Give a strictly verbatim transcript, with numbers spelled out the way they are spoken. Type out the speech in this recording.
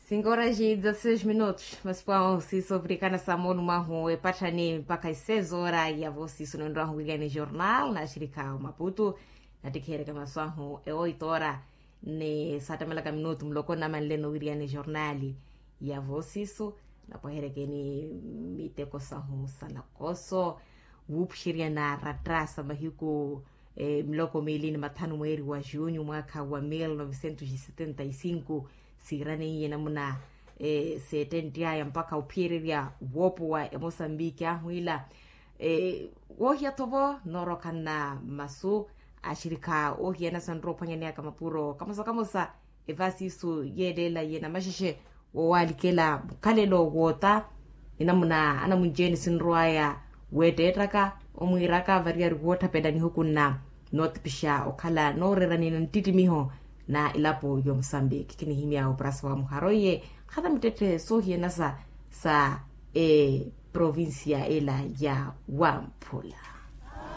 cinco horas e dezesseis minutos. Mas pão, se sobricana Samono Marrom e Pachani mpaka às seis horas e a voz isso não dá um jornal na Chiricao Maputo. Na tikere kama swaho e oito horas ne satamela ka minuto mloko na manleno wiriane jornali ya voz isso na pohere keni miteko saho sana koso wupshiria na ratrasa mahiku e, mloko melini matano mweri wa junho mwaka wa mil novecentos e setenta e cinco sirane yena muna e, setentia ya mpaka upiria wopo wa e Mozambique ahuila e, wohia tovo norokana masu ashirika ohia na sandro panyania kama puro kama so kama sa evasi su yedela yena mashishe wawali kela kalelo wota inamuna ana munjeni sinroaya wetetaka omwiraka variari wota pedani hukuna not pisha okala no rerani ntiti miho na ilapo yo Mozambique kini himia oprasa wa muharoye kada mitete sohie nasa sa e provincia ela ya Wampula.